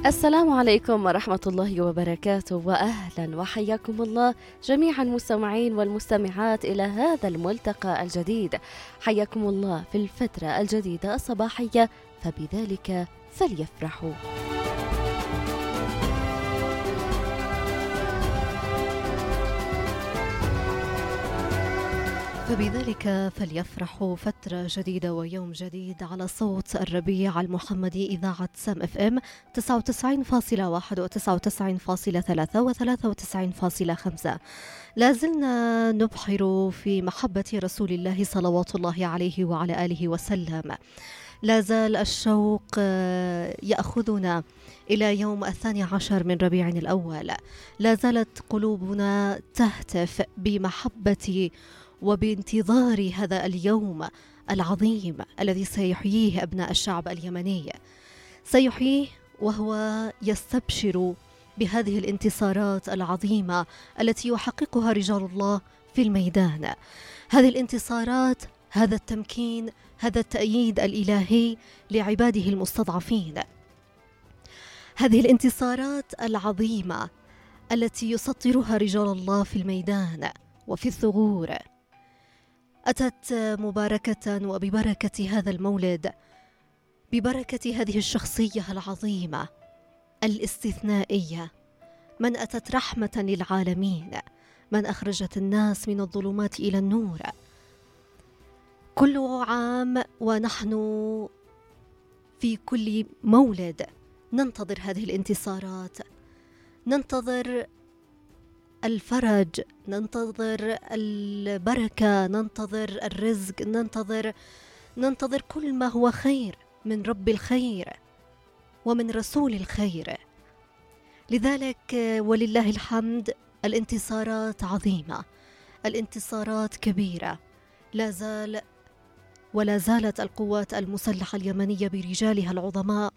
السلام عليكم ورحمة الله وبركاته، وأهلا وحياكم الله جميع المستمعين والمستمعات إلى هذا الملتقى الجديد. حياكم الله في الفترة الجديدة الصباحية، فبذلك فليفرحوا. فبذلك فليفرحوا، فترة جديدة ويوم جديد على صوت الربيع المحمدي، إذاعة سام اف ام 99.1 و99.3 و93.5. لازلنا نبحر في محبة رسول الله صلوات الله عليه وعلى آله وسلم. لا زال الشوق يأخذنا إلى يوم 12 من ربيع الأول. لا زالت قلوبنا تهتف بمحبة وبانتظار هذا اليوم العظيم الذي سيحييه أبناء الشعب اليمني. سيحييه وهو يستبشر بهذه الانتصارات العظيمة التي يحققها رجال الله في الميدان. هذه الانتصارات، هذا التمكين، هذا التأييد الإلهي لعباده المستضعفين. هذه الانتصارات العظيمة التي يسطرها رجال الله في الميدان وفي الثغور أتت مباركة وببركة هذا المولد، ببركة هذه الشخصية العظيمة الاستثنائية، من أتت رحمة للعالمين، من أخرجت الناس من الظلمات إلى النور. كل عام ونحن في كل مولد ننتظر هذه الانتصارات، ننتظر الفرج، ننتظر البركة، ننتظر الرزق، ننتظر كل ما هو خير من رب الخير ومن رسول الخير. لذلك ولله الحمد الانتصارات عظيمة، الانتصارات كبيرة. ولا زالت القوات المسلحة اليمنية برجالها العظماء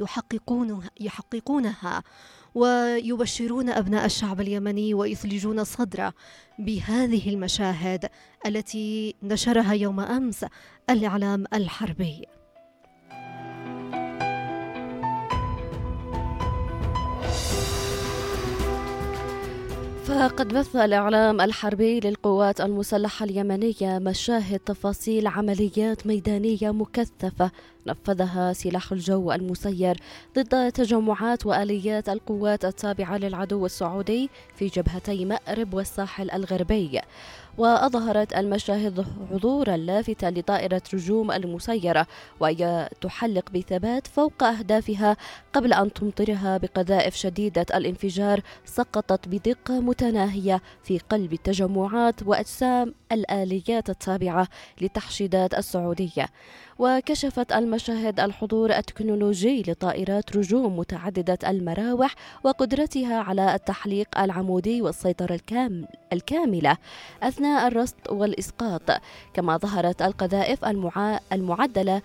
يحققونها ويبشرون أبناء الشعب اليمني ويثلجون صدره بهذه المشاهد التي نشرها يوم أمس الإعلام الحربي. فقد بث الإعلام الحربي للقوات المسلحة اليمنية مشاهد تفاصيل عمليات ميدانية مكثفة نفذها سلاح الجو المسير ضد تجمعات وآليات القوات التابعة للعدو السعودي في جبهتي مأرب والساحل الغربي. وأظهرت المشاهد حضورا لافتا لطائرة رجوم المسيرة، وهي تحلق بثبات فوق أهدافها قبل أن تمطرها بقذائف شديدة الانفجار سقطت بدقة متناهية في قلب التجمعات وأجسام الآليات التابعة للتحشيدات السعودية. وكشفت المشاهد الحضور التكنولوجي لطائرات رجوم متعددة المراوح وقدرتها على التحليق العمودي والسيطرة الكاملة أثناء الرصد والإسقاط. كما ظهرت القذائف المعدلة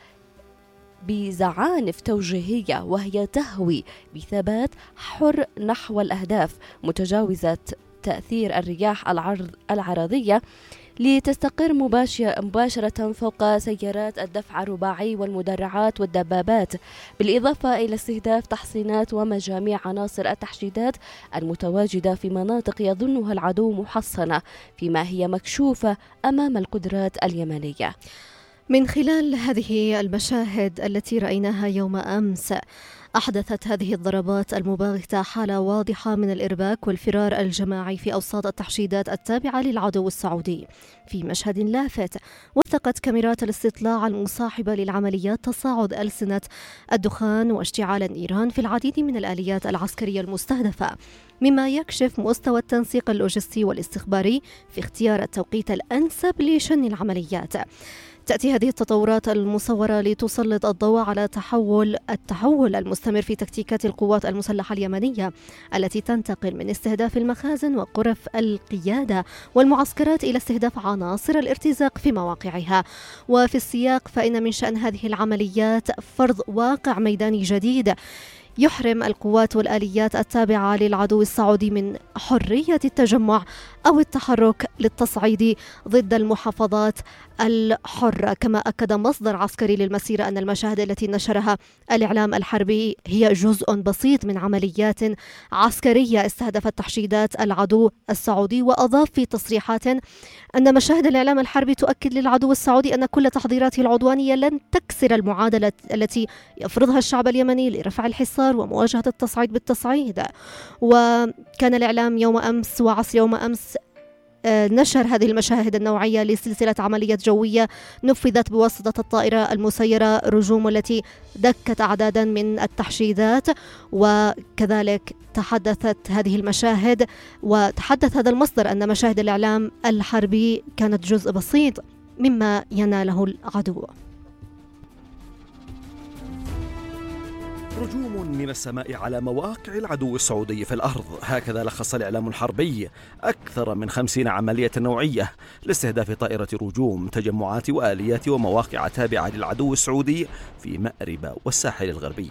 بزعانف توجيهية وهي تهوي بثبات حر نحو الأهداف، متجاوزة تأثير الرياح العرضية لتستقر مباشرة فوق سيارات الدفع الرباعي والمدرعات والدبابات، بالإضافة إلى استهداف تحصينات ومجاميع عناصر التحشيدات المتواجدة في مناطق يظنها العدو محصنة، فيما هي مكشوفة أمام القدرات اليمنية. من خلال هذه المشاهد التي رأيناها يوم أمس، أحدثت هذه الضربات المباغتة حالة واضحة من الإرباك والفرار الجماعي في أوساط التحشيدات التابعة للعدو السعودي. في مشهد لافت وثقت كاميرات الاستطلاع المصاحبة للعمليات تصاعد ألسنة الدخان واشتعال النيران في العديد من الآليات العسكرية المستهدفة، مما يكشف مستوى التنسيق اللوجستي والاستخباري في اختيار التوقيت الأنسب لشن العمليات. تأتي هذه التطورات المصورة لتسلط الضوء على التحول المستمر في تكتيكات القوات المسلحة اليمنية التي تنتقل من استهداف المخازن وغرف القيادة والمعسكرات إلى استهداف عناصر الارتزاق في مواقعها. وفي السياق فإن من شأن هذه العمليات فرض واقع ميداني جديد يحرم القوات والآليات التابعة للعدو السعودي من حرية التجمع أو التحرك للتصعيد ضد المحافظات الحرة. كما أكد مصدر عسكري للمسيرة أن المشاهد التي نشرها الإعلام الحربي هي جزء بسيط من عمليات عسكرية استهدفت تحشيدات العدو السعودي. وأضاف في تصريحات أن مشاهد الإعلام الحربي تؤكد للعدو السعودي أن كل تحضيراته العدوانية لن تكسر المعادلة التي يفرضها الشعب اليمني لرفع الحصار ومواجهة التصعيد بالتصعيد. وكان الإعلام يوم أمس وعصر يوم أمس نشر هذه المشاهد النوعية لسلسلة عمليات جوية نفذت بواسطة الطائرة المسيرة رجوم التي دكت أعدادا من التحشيدات. وكذلك تحدثت هذه المشاهد وتحدث هذا المصدر أن مشاهد الإعلام الحربي كانت جزء بسيط مما يناله العدو. رجوم من السماء على مواقع العدو السعودي في الأرض، هكذا لخص الإعلام الحربي أكثر من 50 عملية نوعية لاستهداف طائرة رجوم، تجمعات وآليات ومواقع تابعة للعدو السعودي في مأرب والساحل الغربي.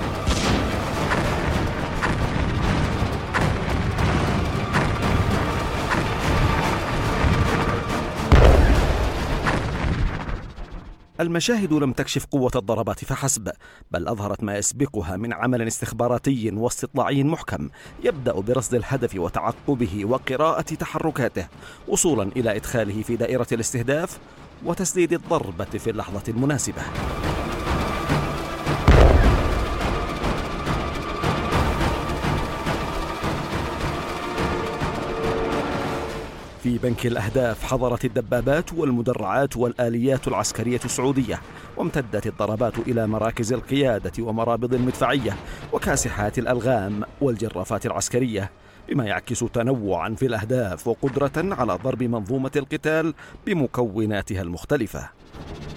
المشاهد لم تكشف قوة الضربات فحسب، بل أظهرت ما يسبقها من عمل استخباراتي واستطلاعي محكم يبدأ برصد الهدف وتعقبه وقراءة تحركاته وصولا إلى إدخاله في دائرة الاستهداف وتسديد الضربة في اللحظة المناسبة. في بنك الأهداف حضرت الدبابات والمدرعات والآليات العسكرية السعودية، وامتدت الضربات إلى مراكز القيادة ومرابض المدفعية وكاسحات الألغام والجرافات العسكرية، بما يعكس تنوعا في الأهداف وقدرة على ضرب منظومة القتال بمكوناتها المختلفة.